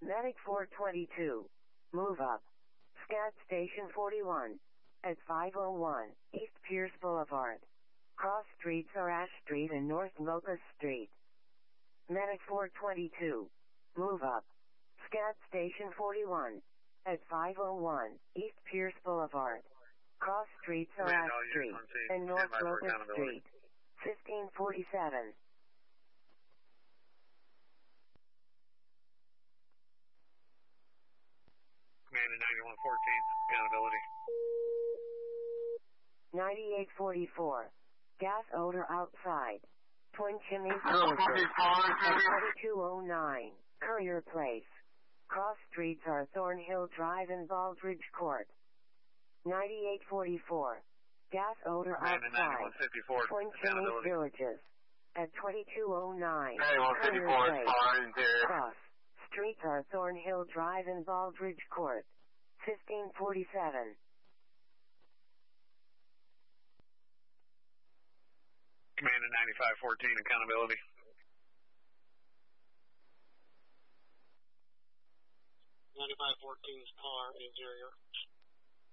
Medic 422. Move up. SCAD Station 41. At 501 East Pierce Boulevard. Cross streets are Ash Street and North Locust Street. Medic 422. Move up. SCAD Station 41. At 501 East Pierce Boulevard. Cross streets are Ash Street and North Locust Street. 1547. Command 9114, accountability. 9844. Gas odor outside. Twin Chimneys Villages. At 2209. Courier Place. Cross streets are Thornhill Drive and Baldridge Court. 9844. Gas odor outside. Twin Chimneys Villages. At 2209. Courier Place. Cross streets are Thornhill Drive and Baldridge Court. 1547. Command 9514, accountability. 9514's car interior.